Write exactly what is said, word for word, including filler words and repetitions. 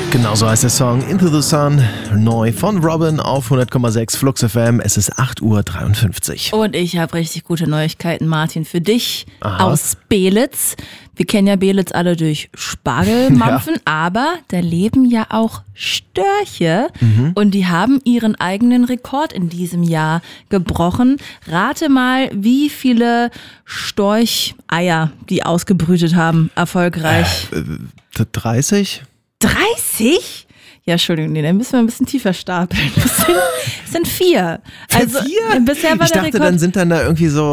Genauso heißt der Song Into the Sun, neu von Robin auf hundert Komma sechs Flux F M. Es ist acht Uhr dreiundfünfzig. Und ich habe richtig gute Neuigkeiten, Martin, für dich. Aha. Aus Belitz. Wir kennen ja Belitz alle durch Spargelmampfen, ja. Aber da leben ja auch Störche mhm. und die haben ihren eigenen Rekord in diesem Jahr gebrochen. Rate mal, wie viele Storcheier die ausgebrütet haben, erfolgreich. Äh, dreißig? dreißig? Ja, Entschuldigung, nee, dann müssen wir ein bisschen tiefer stapeln. Das sind, das sind vier. Also vier? bisher war ich der dachte, Rekord dann sind dann da irgendwie so